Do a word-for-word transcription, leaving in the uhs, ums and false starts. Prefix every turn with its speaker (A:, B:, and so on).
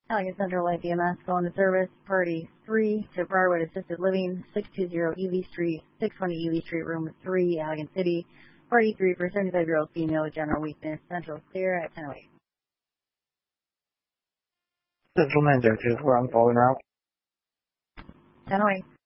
A: Allegan Central Life E M S phone to service, party three to Briarwood Assisted Living, six two zero Ely Street, six twenty Ely Street, room three, Allegan City. Party three for seventy-five-year-old female with general weakness, Central Stair at ten oh eight.
B: Central nine zero two, we're on the following route.
A: ten oh eight.